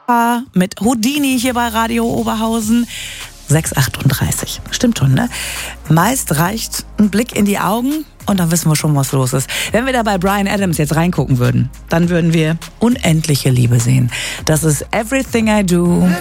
mit Houdini hier bei Radio Oberhausen. 6:38. Stimmt schon, ne? Meist reicht ein Blick in die Augen und dann wissen wir schon, was los ist. Wenn wir da bei Bryan Adams jetzt reingucken würden, dann würden wir unendliche Liebe sehen. Das ist Everything I Do.